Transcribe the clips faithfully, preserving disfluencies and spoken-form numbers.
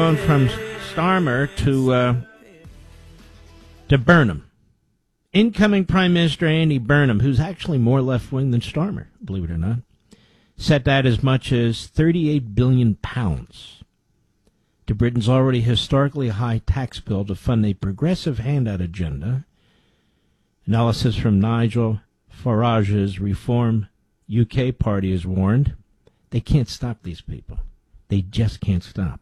From Starmer to uh, to Burnham. Incoming Prime Minister Andy Burnham, who's actually more left-wing than Starmer, believe it or not, set that as much as thirty-eight billion pounds to Britain's already historically high tax bill to fund a progressive handout agenda. Analysis from Nigel Farage's Reform U K party has warned they can't stop these people. They just can't stop.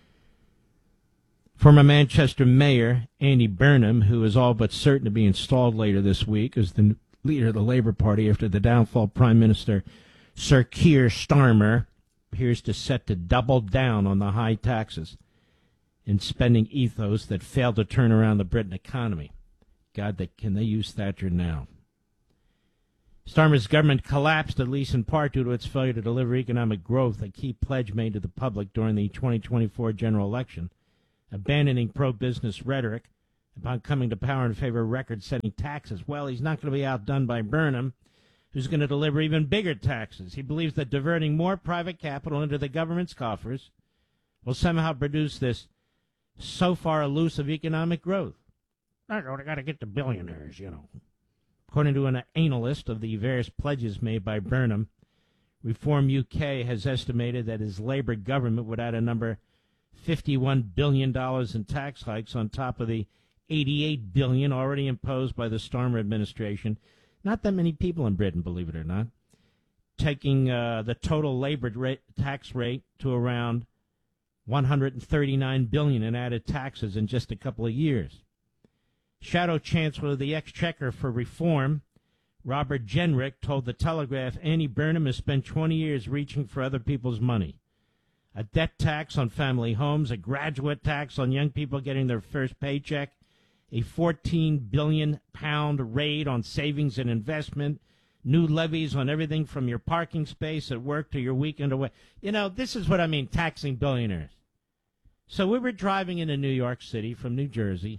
Former Manchester Mayor Andy Burnham, who is all but certain to be installed later this week as the leader of the Labour Party after the downfall of Prime Minister Sir Keir Starmer, appears to set to double down on the high taxes and spending ethos that failed to turn around the Britain economy. God, that, can they use Thatcher now? Starmer's government collapsed, at least in part due to its failure to deliver economic growth, a key pledge made to the public during the twenty twenty-four general election. Abandoning pro-business rhetoric upon coming to power in favor of record-setting taxes. Well, he's not going to be outdone by Burnham, who's going to deliver even bigger taxes. He believes that diverting more private capital into the government's coffers will somehow produce this so far elusive economic growth. I got to get the billionaires, you know. According to an analyst of the various pledges made by Burnham, Reform U K has estimated that his Labour government would add a number fifty-one billion dollars in tax hikes on top of the eighty-eight billion dollars already imposed by the Starmer administration. Not that many people in Britain, believe it or not, taking uh, the total Labour rate, tax rate to around one hundred thirty-nine billion dollars in added taxes in just a couple of years. Shadow Chancellor of the Exchequer for Reform, Robert Jenrick, told The Telegraph Andy Burnham has spent twenty years reaching for other people's money. A debt tax on family homes, a graduate tax on young people getting their first paycheck, a fourteen billion pound raid on savings and investment, new levies on everything from your parking space at work to your weekend away. You know, this is what I mean, taxing billionaires. So we were driving into New York City from New Jersey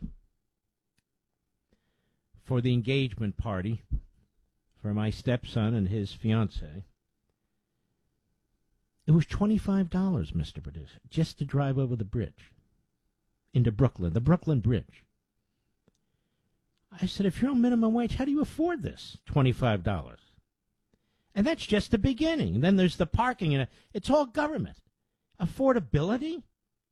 for the engagement party for my stepson and his fiancée. It was twenty-five dollars, Mister Producer, just to drive over the bridge into Brooklyn, the Brooklyn Bridge. I said, if you're on minimum wage, how do you afford this? twenty-five dollars. And that's just the beginning. Then there's the parking, and it's all government. Affordability?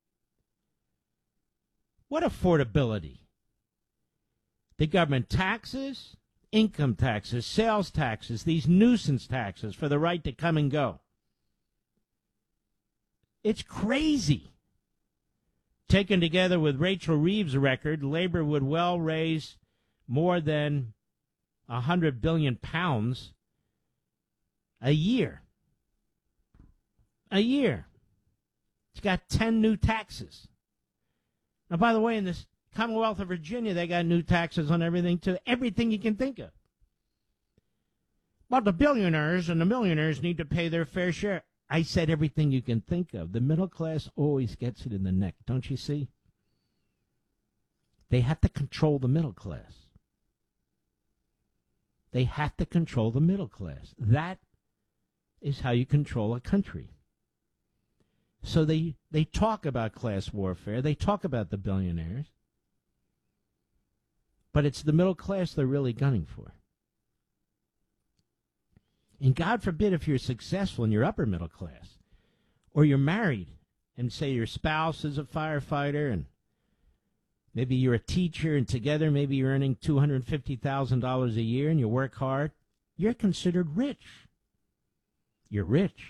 What affordability? The government taxes, income taxes, sales taxes, these nuisance taxes for the right to come and go. It's crazy. Taken together with Rachel Reeves' record, Labor would well raise more than one hundred billion pounds a year. A year. It's got ten new taxes. Now, by the way, in this Commonwealth of Virginia, they got new taxes on everything, too. Everything you can think of. Well, the billionaires and the millionaires need to pay their fair share. I said everything you can think of. The middle class always gets it in the neck, don't you see? They have to control the middle class. They have to control the middle class. That is how you control a country. So they, they talk about class warfare. They talk about the billionaires. But it's the middle class they're really gunning for. And God forbid if you're successful in your upper middle class, or you're married, and say your spouse is a firefighter, and maybe you're a teacher, and together maybe you're earning two hundred fifty thousand dollars a year, and you work hard, you're considered rich. You're rich.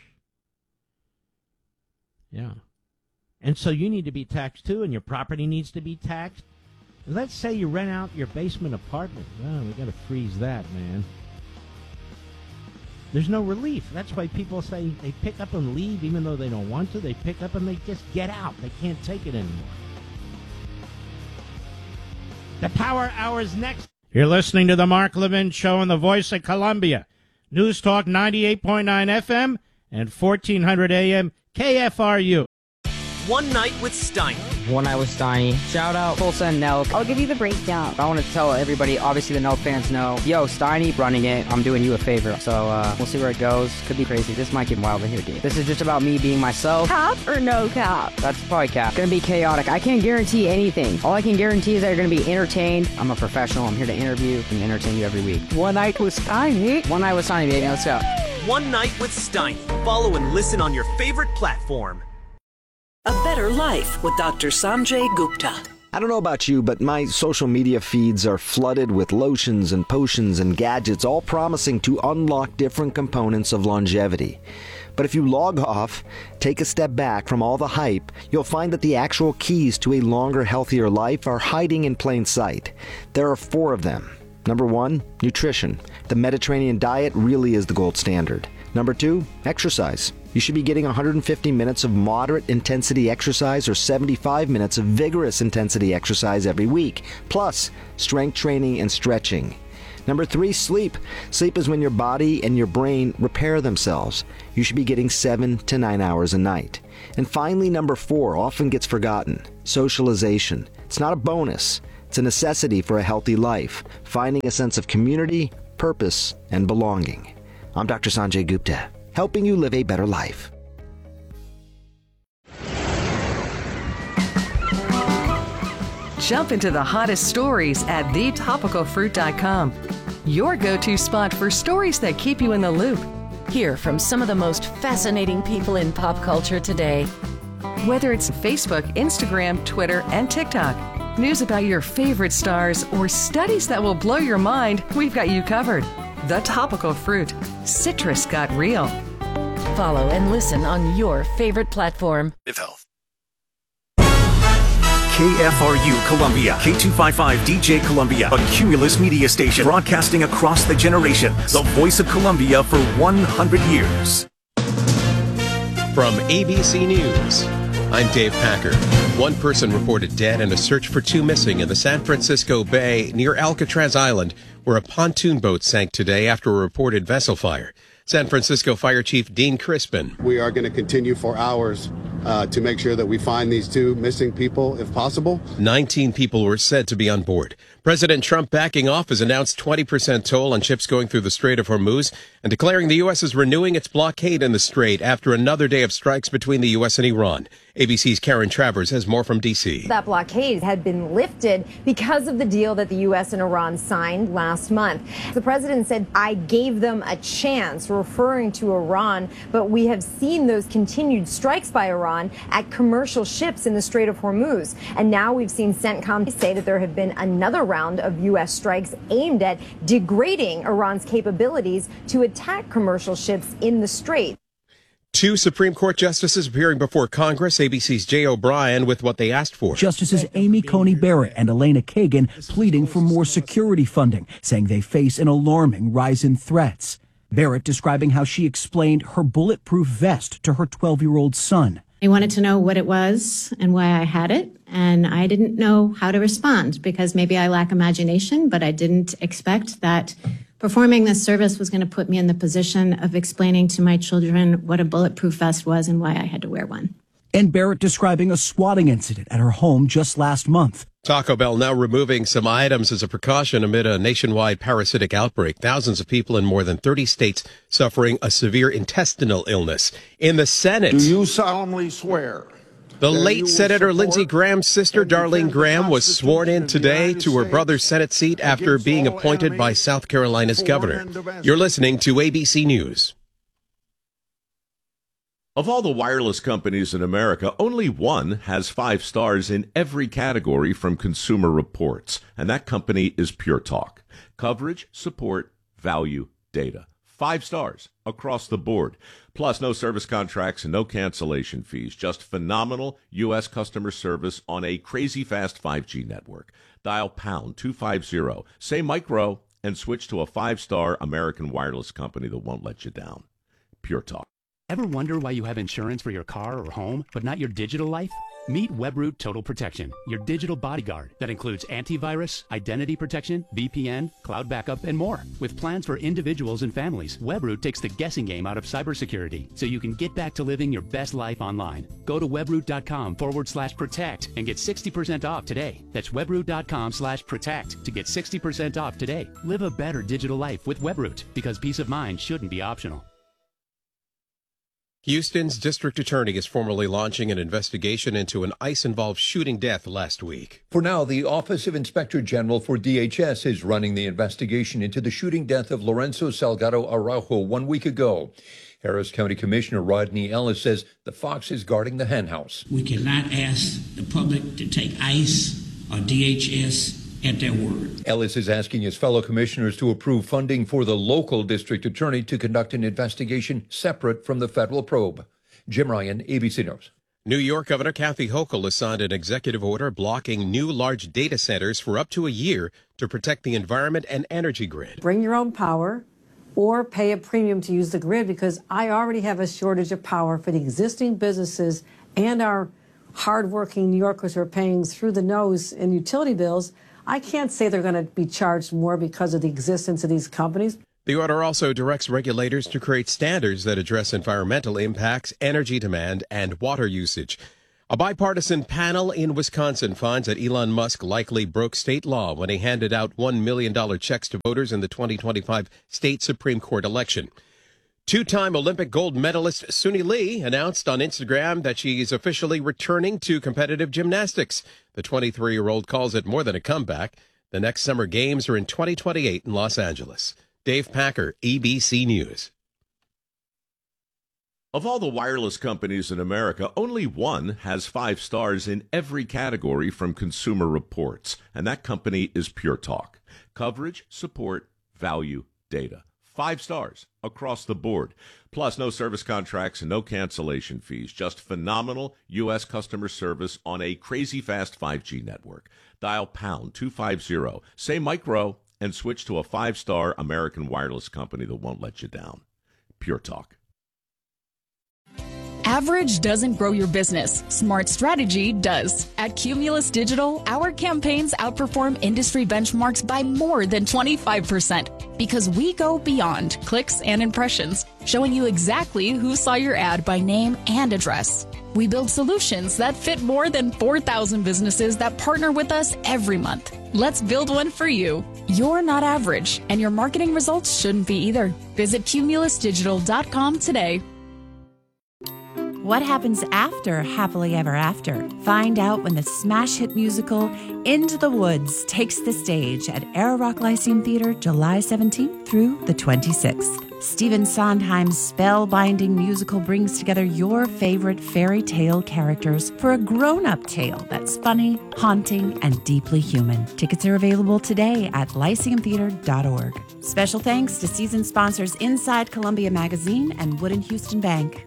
Yeah. And so you need to be taxed, too, and your property needs to be taxed. Let's say you rent out your basement apartment. Well, we got to freeze that, man. There's no relief. That's why people say they pick up and leave even though they don't want to. They pick up and they just get out. They can't take it anymore. The Power Hour's next. You're listening to the Mark Levin Show on the Voice of Columbia. News Talk ninety-eight point nine F M and fourteen hundred A M K F R U. One Night with Steiner. One Night with Steiny. Shout out Tulsa and Nelk. I'll give you the breakdown. I want to tell everybody, obviously the Nelk fans know, yo, Steiny running it, I'm doing you a favor. So uh, we'll see where it goes. Could be crazy. This might get wild in here, dude. This is just about me being myself. Cap or no cap? That's probably cap. Gonna be chaotic. I can't guarantee anything. All I can guarantee is that you're gonna be entertained. I'm a professional. I'm here to interview and entertain you every week. One Night with Steiny. One Night with Steiny, baby. Let's go. One Night with Steiny. Follow and listen on your favorite platform. A Better Life with Doctor Sanjay Gupta. I don't know about you, but my social media feeds are flooded with lotions and potions and gadgets, all promising to unlock different components of longevity. But if you log off, take a step back from all the hype, you'll find that the actual keys to a longer, healthier life are hiding in plain sight. There are four of them. Number one, nutrition. The Mediterranean diet really is the gold standard. Number two, exercise. You should be getting one hundred fifty minutes of moderate intensity exercise or seventy-five minutes of vigorous intensity exercise every week, plus strength training and stretching. Number three, sleep. Sleep is when your body and your brain repair themselves. You should be getting seven to nine hours a night. And finally, number four, often gets forgotten, socialization. It's not a bonus. It's a necessity for a healthy life, finding a sense of community, purpose, and belonging. I'm Doctor Sanjay Gupta, helping you live a better life. Jump into the hottest stories at the topical fruit dot com. Your go-to spot for stories that keep you in the loop. Hear from some of the most fascinating people in pop culture today. Whether it's Facebook, Instagram, Twitter, and TikTok, news about your favorite stars, or studies that will blow your mind, we've got you covered. The Topical Fruit. Citrus got real. Follow and listen on your favorite platform. Live Health. K F R U Columbia, K two fifty-five D J Columbia, a Cumulus media station broadcasting across the generations. The voice of Columbia for one hundred years. From A B C News, I'm Dave Packer. One person reported dead and a search for two missing in the San Francisco Bay near Alcatraz Island, where a pontoon boat sank today after a reported vessel fire. San Francisco Fire Chief Dean Crispin. We are going to continue for hours uh, to make sure that we find these two missing people if possible. nineteen people were said to be on board. President Trump backing off has announced twenty percent toll on ships going through the Strait of Hormuz and declaring the U S is renewing its blockade in the strait after another day of strikes between the U S and Iran. A B C's Karen Travers has more from D C. That blockade had been lifted because of the deal that the U S and Iran signed last month. The president said, I gave them a chance, referring to Iran, but we have seen those continued strikes by Iran at commercial ships in the Strait of Hormuz. And now we've seen CENTCOM say that there have been another round of U S strikes aimed at degrading Iran's capabilities to attack commercial ships in the strait. Two Supreme Court justices appearing before Congress, A B C's Jay O'Brien, with what they asked for. Justices Amy Coney Barrett and Elena Kagan pleading for more security funding, saying they face an alarming rise in threats. Barrett describing how she explained her bulletproof vest to her twelve-year-old son. I wanted to know what it was and why I had it, and I didn't know how to respond because maybe I lack imagination, but I didn't expect that performing this service was going to put me in the position of explaining to my children what a bulletproof vest was and why I had to wear one. And Barrett describing a swatting incident at her home just last month. Taco Bell now removing some items as a precaution amid a nationwide parasitic outbreak. Thousands of people in more than thirty states suffering a severe intestinal illness. In the Senate, do you solemnly swear? The late Senator Lindsey Graham's sister, Darlene Graham, was sworn in today to her brother's Senate seat after being appointed by South Carolina's governor. You're listening to A B C News. Of all the wireless companies in America, only one has five stars in every category from Consumer Reports, and that company is Pure Talk. Coverage, support, value, data. Five stars across the board. Plus, no service contracts and no cancellation fees. Just phenomenal U S customer service on a crazy fast five G network. Dial pound two fifty, say micro, and switch to a five-star American wireless company that won't let you down. Pure Talk. Ever wonder why you have insurance for your car or home, but not your digital life? Meet Webroot Total Protection, your digital bodyguard that includes antivirus, identity protection, V P N, cloud backup, and more. With plans for individuals and families, Webroot takes the guessing game out of cybersecurity so you can get back to living your best life online. Go to webroot.com forward slash protect and get sixty percent off today. That's webroot.com slash protect to get sixty percent off today. Live a better digital life with Webroot, because peace of mind shouldn't be optional. Houston's district attorney is formally launching an investigation into an ICE-involved shooting death last week. For now, the Office of Inspector General for D H S is running the investigation into the shooting death of Lorenzo Salgado Araujo one week ago. Harris County Commissioner Rodney Ellis says the fox is guarding the henhouse. We cannot ask the public to take ICE or D H S at their word. Ellis is asking his fellow commissioners to approve funding for the local district attorney to conduct an investigation separate from the federal probe. Jim Ryan, A B C News. New York Governor Kathy Hochul has signed an executive order blocking new large data centers for up to a year to protect the environment and energy grid. Bring your own power or pay a premium to use the grid, because I already have a shortage of power for the existing businesses and our hardworking New Yorkers who are paying through the nose in utility bills. I can't say they're going to be charged more because of the existence of these companies. The order also directs regulators to create standards that address environmental impacts, energy demand, and water usage. A bipartisan panel in Wisconsin finds that Elon Musk likely broke state law when he handed out one million dollars checks to voters in the twenty twenty-five state Supreme Court election. Two-time Olympic gold medalist Suni Lee announced on Instagram that she is officially returning to competitive gymnastics. The twenty-three-year-old calls it more than a comeback. The next Summer Games are in twenty twenty-eight in Los Angeles. Dave Packer, A B C News. Of all the wireless companies in America, only one has five stars in every category from Consumer Reports, and that company is Pure Talk. Coverage, support, value, data. Five stars across the board. Plus, no service contracts and no cancellation fees. Just phenomenal U S customer service on a crazy fast five G network. Dial pound two fifty, say micro, and switch to a five-star American wireless company that won't let you down. Pure Talk. Average doesn't grow your business. Smart strategy does. At Cumulus Digital, our campaigns outperform industry benchmarks by more than twenty-five percent because we go beyond clicks and impressions, showing you exactly who saw your ad by name and address. We build solutions that fit more than four thousand businesses that partner with us every month. Let's build one for you. You're not average, and your marketing results shouldn't be either. Visit cumulus digital dot com today. What happens after Happily Ever After? Find out when the smash hit musical Into the Woods takes the stage at Air Rock Lyceum Theater July seventeenth through the twenty-sixth. Stephen Sondheim's spellbinding musical brings together your favorite fairy tale characters for a grown-up tale that's funny, haunting, and deeply human. Tickets are available today at lyceum theater dot org. Special thanks to season sponsors Inside Columbia Magazine and Wood and Houston Bank.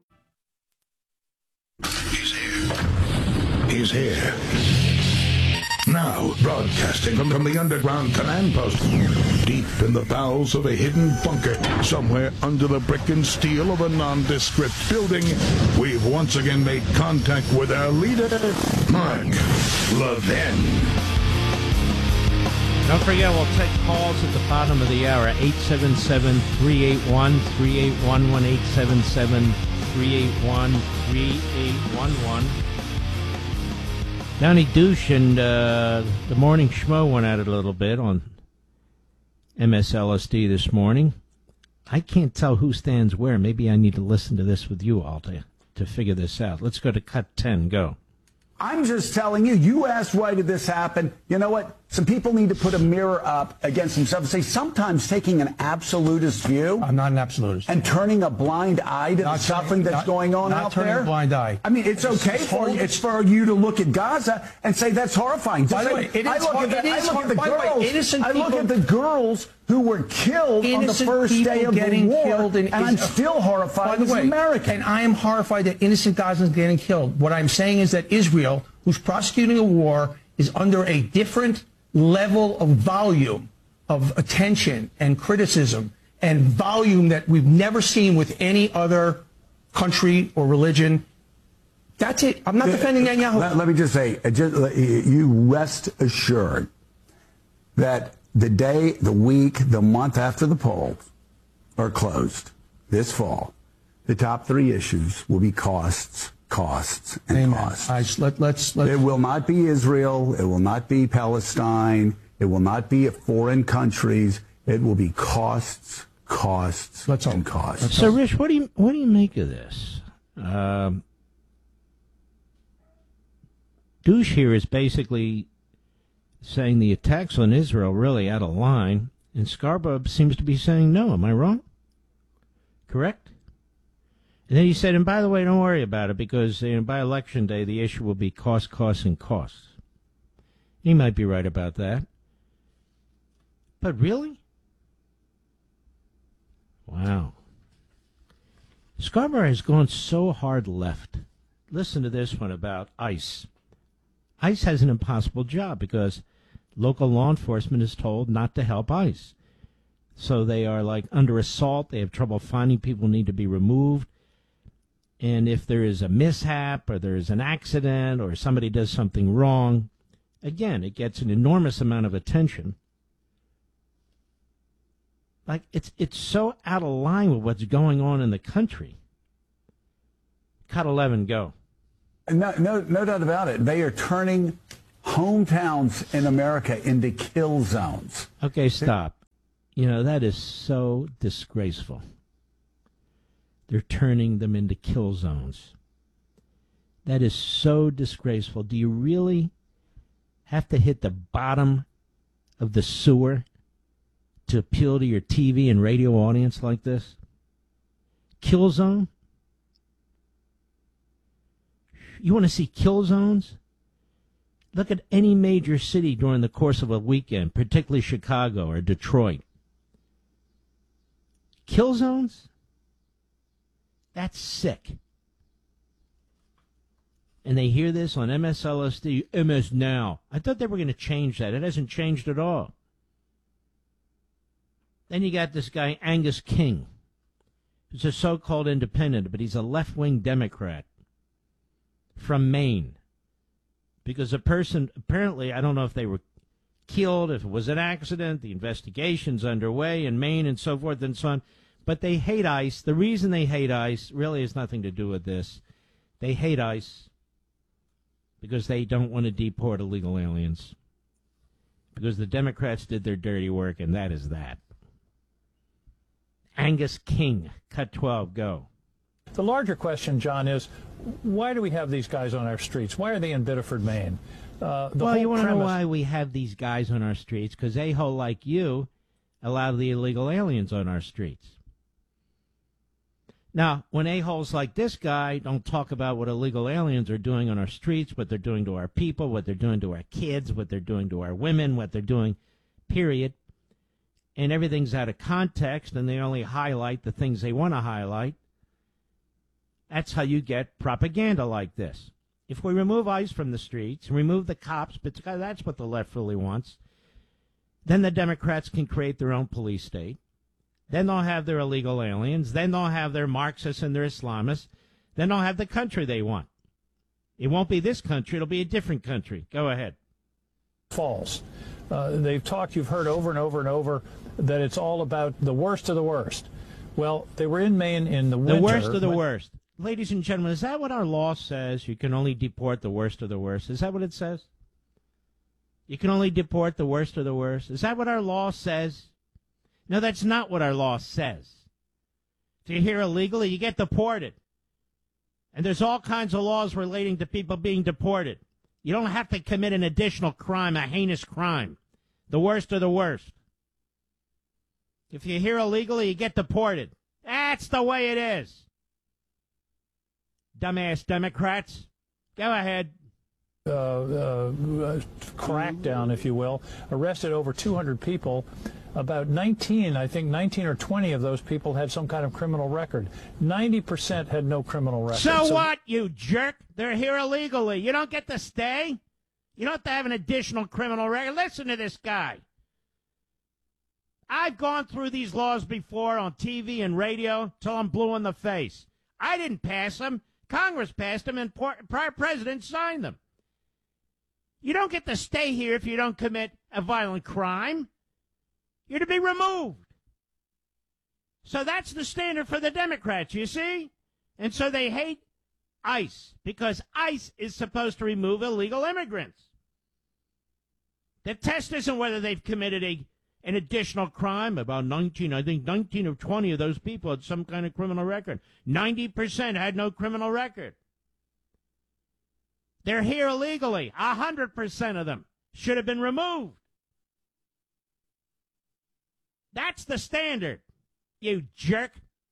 He's here. Now, broadcasting from, from the underground command post, deep in the bowels of a hidden bunker, somewhere under the brick and steel of a nondescript building, we've once again made contact with our leader, Mark Levin. Don't forget, we'll take calls at the bottom of the hour, eight seven seven, three eight one, three eight one one, eight seven seven, three eight one, three eight one one. Donnie Douche and uh, the Morning Schmo went at it a little bit on M S L S D this morning. I can't tell who stands where. Maybe I need to listen to this with you all to, to figure this out. Let's go to cut ten. Go. I'm just telling you, you asked why did this happen. You know what? Some people need to put a mirror up against themselves and say sometimes taking an absolutist view. I'm not an absolutist. And turning a blind eye to not the suffering that's not, going on not out turning there. a blind eye. I mean, it's okay for you. It's for you to look at Gaza and say that's horrifying. By the way, it is I look hard, at the, it is I look hard, at the by girls. The way, innocent I look people, at the girls who were killed on the first day of the war, killed in, and I'm still horrified as an American. And I am horrified that innocent Gazans are getting killed. What I'm saying is that Israel, who's prosecuting a war, is under a different level of volume of attention and criticism and volume that we've never seen with any other country or religion. That's it. I'm not defending Netanyahu. Let, let me just say, just, you rest assured that the day, the week, the month after the polls are closed this fall, the top three issues will be costs, costs, and Amen. costs. I, let, let's, let's, it will not be Israel. It will not be Palestine. It will not be foreign countries. It will be costs, costs, let's and costs. Let's so, hope. Rich, what do you what do you make of this? Um, Douche here is basically saying the attacks on Israel really out of line, and Scarborough seems to be saying no. Am I wrong? Correct? And then he said, and by the way, don't worry about it, because you know, by Election Day, the issue will be cost, costs, and costs. He might be right about that. But really? Wow. Scarborough has gone so hard left. Listen to this one about ICE. ICE has an impossible job because local law enforcement is told not to help ICE. So they are like under assault. They have trouble finding people who need to be removed. And if there is a mishap or there is an accident or somebody does something wrong, again, it gets an enormous amount of attention. Like, it's it's so out of line with what's going on in the country. Cut eleven, go. No, no, no doubt about it. They are turning hometowns in America into kill zones. Okay, stop. You know, that is so disgraceful. They're turning them into kill zones. That is so disgraceful. Do you really have to hit the bottom of the sewer to appeal to your T V and radio audience like this? Kill zone? You want to see kill zones? Look at any major city during the course of a weekend, particularly Chicago or Detroit. Kill zones? That's sick. And they hear this on M S L S D, M S Now. I thought they were going to change that. It hasn't changed at all. Then you got this guy, Angus King, who's a so-called independent, but he's a left-wing Democrat from Maine. Because a person, apparently, I don't know if they were killed, if it was an accident, the investigation's underway in Maine and so forth and so on. But they hate ICE. The reason they hate ICE really has nothing to do with this. They hate ICE because they don't want to deport illegal aliens. Because the Democrats did their dirty work, and that is that. Angus King, cut twelve, go. The larger question, John, is why do we have these guys on our streets? Why are they in Biddeford, Maine? Uh, the well, whole you want to premise... know why we have these guys on our streets? Because a-hole like you allow the illegal aliens on our streets. Now, when a-holes like this guy don't talk about what illegal aliens are doing on our streets, what they're doing to our people, what they're doing to our kids, what they're doing to our women, what they're doing, period, and everything's out of context, and they only highlight the things they want to highlight, that's how you get propaganda like this. If we remove ICE from the streets, remove the cops, but that's what the left really wants, then the Democrats can create their own police state. Then they'll have their illegal aliens. Then they'll have their Marxists and their Islamists. Then they'll have the country they want. It won't be this country. It'll be a different country. Go ahead. False. Uh, they've talked, you've heard over and over and over, that it's all about the worst of the worst. Well, they were in Maine in the winter. The worst of the when, worst. Ladies and gentlemen, is that what our law says? You can only deport the worst of the worst. Is that what it says? You can only deport the worst of the worst. Is that what our law says? No, that's not what our law says. If you're here illegally, you get deported. And there's all kinds of laws relating to people being deported. You don't have to commit an additional crime, a heinous crime. The worst of the worst. If you're here illegally, you get deported. That's the way it is. Dumbass Democrats. Go ahead. Uh, uh, crackdown, if you will, arrested over two hundred people. About nineteen, I think nineteen or twenty of those people had some kind of criminal record. ninety percent had no criminal record. So, so what, you jerk? They're here illegally. You don't get to stay? You don't have to have an additional criminal record. Listen to this guy. I've gone through these laws before on T V and radio till I'm blue in the face. I didn't pass them. Congress passed them, and prior presidents signed them. You don't get to stay here if you don't commit a violent crime. You're to be removed. So that's the standard for the Democrats, you see? And so they hate ICE, because ICE is supposed to remove illegal immigrants. The test isn't whether they've committed a an additional crime. About nineteen, I think nineteen or twenty of those people had some kind of criminal record. ninety percent had no criminal record. They're here illegally. one hundred percent of them should have been removed. That's the standard, you jerk.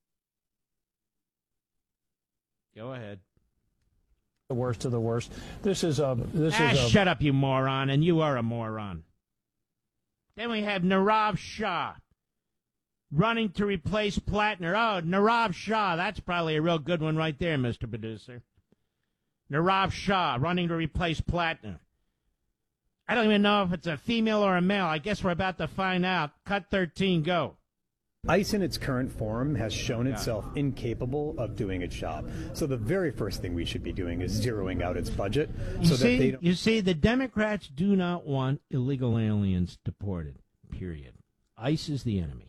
Go ahead. The worst of the worst. This is a. This ah, is a, shut up, you moron, and you are a moron. Then we have Nirav Shah running to replace Plattner. Oh, Nirav Shah, that's probably a real good one right there, Mister Producer. Nirav Shah running to replace Plattner. I don't even know if it's a female or a male. I guess we're about to find out. Cut thirteen, go. ICE in its current form has shown itself incapable of doing its job. So the very first thing we should be doing is zeroing out its budget. You, so see, that they don't... you see, the Democrats do not want illegal aliens deported, period. ICE is the enemy.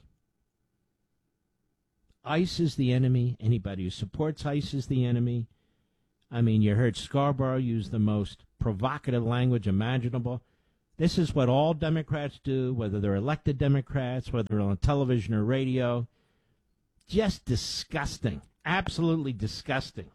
ICE is the enemy. Anybody who supports ICE is the enemy. I mean, you heard Scarborough use the most provocative language imaginable. This is what all Democrats do, whether they're elected Democrats, whether they're on television or radio. Just disgusting. Absolutely disgusting.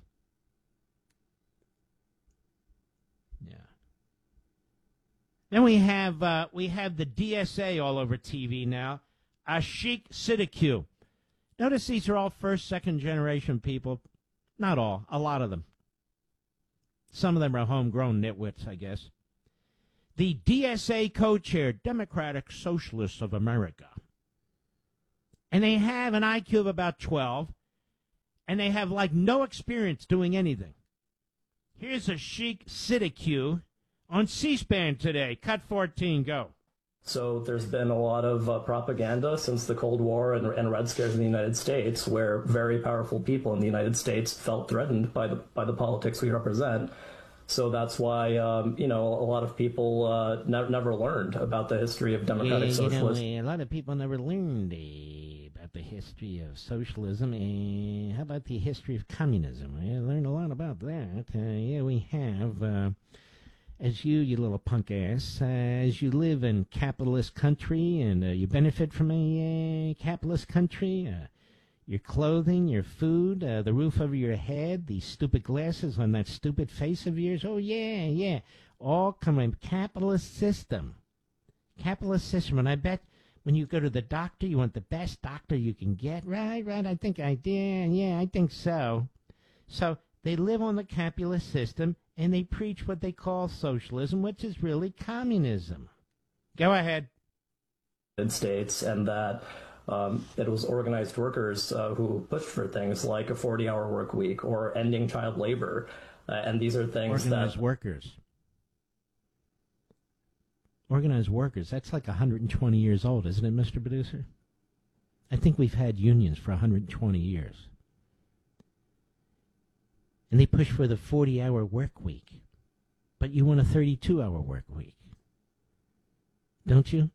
Yeah. Then we have uh, we have the D S A all over T V now. Ashik Siddiqui. Notice these are all first, second generation people. Not all, a lot of them. Some of them are homegrown nitwits, I guess. The D S A co-chair, Democratic Socialists of America. And they have an I Q of about twelve, and they have like no experience doing anything. Here's Ashik Siddiqui on C-SPAN today. Cut fourteen, go. So there's been a lot of uh, propaganda since the Cold War and, and Red Scares in the United States, where very powerful people in the United States felt threatened by the by the politics we represent. So that's why, um, you know, a lot of people uh, ne- never learned about the history of democratic yeah, socialism. You know, a lot of people never learned uh, about the history of socialism. Uh, how about the history of communism? I learned a lot about that. Uh, yeah, we have. Uh, as you, you little punk ass, uh, as you live in capitalist country and uh, you benefit from a uh, capitalist country, uh, your clothing, your food, uh, the roof over your head, these stupid glasses on that stupid face of yours. Oh, yeah, yeah. All come from capitalist system. Capitalist system. And I bet when you go to the doctor, you want the best doctor you can get. Right, right. I think I did. Yeah, I think so. So they live on the capitalist system, and they preach what they call socialism, which is really communism. Go ahead. States, and that um, it was organized workers uh, who pushed for things like a forty-hour work week or ending child labor, uh, and these are things organized that workers. Organized workers. That's like one hundred twenty years old, isn't it, Mister Producer? I think we've had unions for one hundred twenty years. And they push for the forty-hour work week. But you want a thirty-two hour work week. Don't you?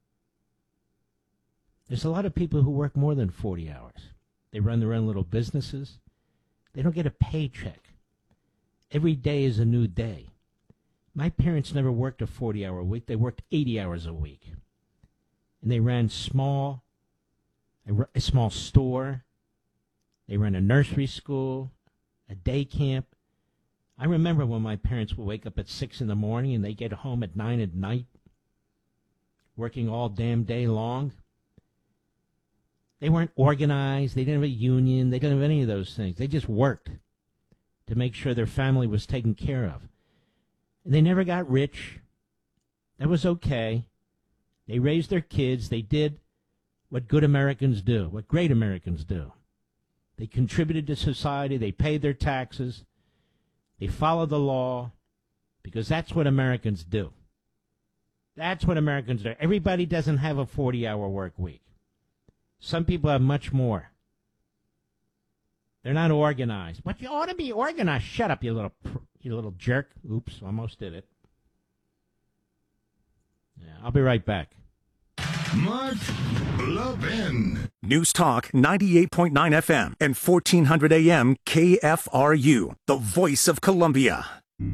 There's a lot of people who work more than forty hours. They run their own little businesses. They don't get a paycheck. Every day is a new day. My parents never worked a forty-hour week. They worked eighty hours a week. And they ran small, a small store. They ran a nursery school, a day camp. I remember when my parents would wake up at six in the morning and they get home at nine at night, working all damn day long. They weren't organized. They didn't have a union. They didn't have any of those things. They just worked to make sure their family was taken care of. And they never got rich. That was okay. They raised their kids. They did what good Americans do, what great Americans do. They contributed to society. They paid their taxes. They followed the law because that's what Americans do. That's what Americans do. Everybody doesn't have a forty-hour work week. Some people have much more. They're not organized. But you ought to be organized. Shut up, you little pr- you little jerk. Oops, almost did it. Yeah, I'll be right back. Mark Levin. News Talk ninety-eight point nine F M and fourteen hundred A M K F R U, the voice of Columbia.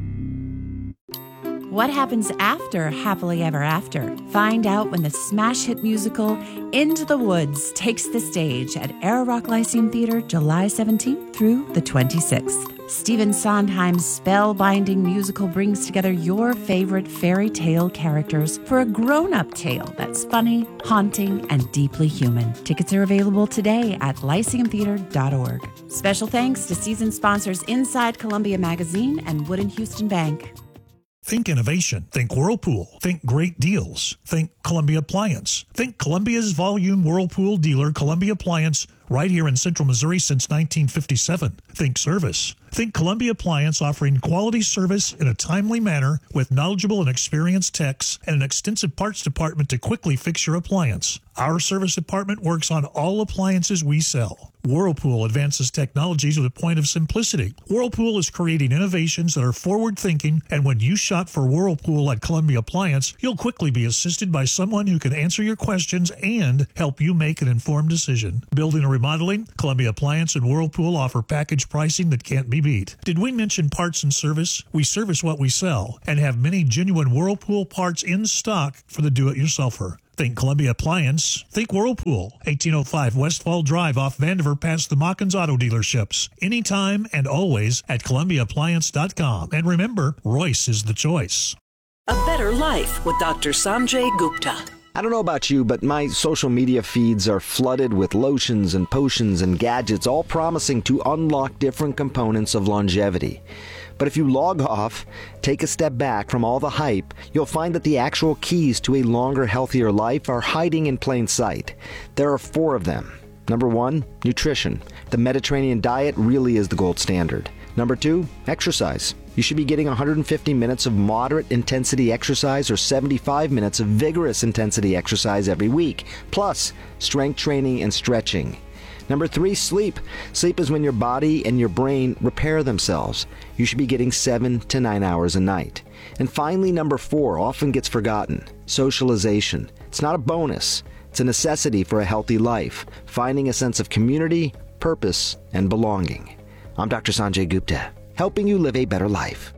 What happens after Happily Ever After? Find out when the smash hit musical Into the Woods takes the stage at Air Rock Lyceum Theater July seventeenth through the twenty-sixth. Stephen Sondheim's spellbinding musical brings together your favorite fairy tale characters for a grown-up tale that's funny, haunting, and deeply human. Tickets are available today at lyceum theater dot org. Special thanks to season sponsors Inside Columbia Magazine and Wood and Houston Bank. Think innovation. Think Whirlpool. Think great deals. Think Columbia Appliance. Think Columbia's volume Whirlpool dealer, Columbia Appliance, right here in Central Missouri since nineteen fifty-seven. Think service. Think Columbia Appliance, offering quality service in a timely manner with knowledgeable and experienced techs and an extensive parts department to quickly fix your appliance. Our service department works on all appliances we sell. Whirlpool advances technologies with a point of simplicity. Whirlpool is creating innovations that are forward-thinking, and when you shop for Whirlpool at Columbia Appliance, you'll quickly be assisted by someone who can answer your questions and help you make an informed decision. Building or remodeling, Columbia Appliance and Whirlpool offer package pricing that can't be beat. Did we mention parts and service? We service what we sell and have many genuine Whirlpool parts in stock for the do-it-yourselfer. Think Columbia Appliance. Think Whirlpool. eighteen oh five Westfall Drive off Vandiver past the Mockins Auto Dealerships. Anytime and always at Columbia Appliance dot com. And remember, Royce is the choice. A better life with Doctor Sanjay Gupta. I don't know about you, but my social media feeds are flooded with lotions and potions and gadgets, all promising to unlock different components of longevity. But if you log off, take a step back from all the hype, you'll find that the actual keys to a longer, healthier life are hiding in plain sight. There are four of them. Number one, nutrition. The Mediterranean diet really is the gold standard. Number two, exercise. You should be getting one hundred fifty minutes of moderate intensity exercise or seventy-five minutes of vigorous intensity exercise every week, plus strength training and stretching. Number three, sleep. Sleep is when your body and your brain repair themselves. You should be getting seven to nine hours a night. And finally, number four, often gets forgotten, socialization. It's not a bonus. It's a necessity for a healthy life, finding a sense of community, purpose, and belonging. I'm Doctor Sanjay Gupta, helping you live a better life.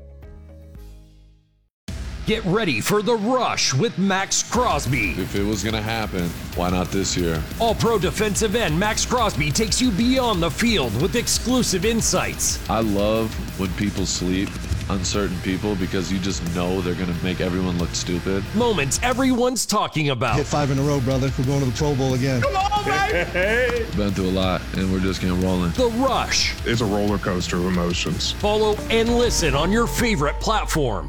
Get ready for The Rush with Max Crosby. If it was going to happen, why not this year? All-pro defensive end Max Crosby takes you beyond the field with exclusive insights. I love when people sleep, uncertain people, because you just know they're going to make everyone look stupid. Moments everyone's talking about. Hit five in a row, brother. We're going to the Pro Bowl again. Come on, baby! Been through a lot, and we're just getting rolling. The Rush. It's a roller coaster of emotions. Follow and listen on your favorite platform.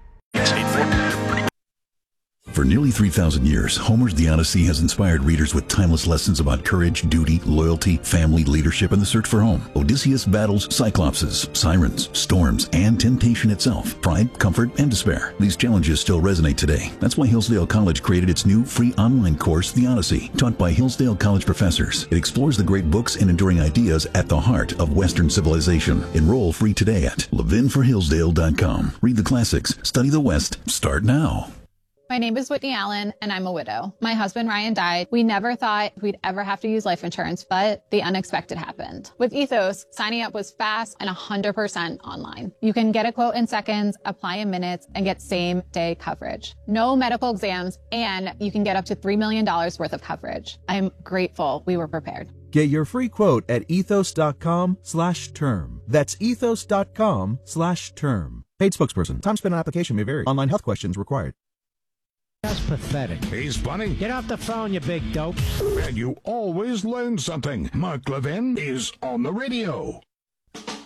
For nearly three thousand years, Homer's The Odyssey has inspired readers with timeless lessons about courage, duty, loyalty, family, leadership, and the search for home. Odysseus battles cyclopses, sirens, storms, and temptation itself, pride, comfort, and despair. These challenges still resonate today. That's why Hillsdale College created its new free online course, The Odyssey, taught by Hillsdale College professors. It explores the great books and enduring ideas at the heart of Western civilization. Enroll free today at levin for hillsdale dot com. Read the classics, study the West. Start now. My name is Whitney Allen, and I'm a widow. My husband, Ryan, died. We never thought we'd ever have to use life insurance, but the unexpected happened. With Ethos, signing up was fast and one hundred percent online. You can get a quote in seconds, apply in minutes, and get same-day coverage. No medical exams, and you can get up to three million dollars worth of coverage. I'm grateful we were prepared. Get your free quote at ethos.com slash term. That's ethos.com slash term. Paid spokesperson. Time spent on application may vary. Online health questions required. That's pathetic. He's funny. Get off the phone, you big dope. And you always learn something. Mark Levin is on the radio.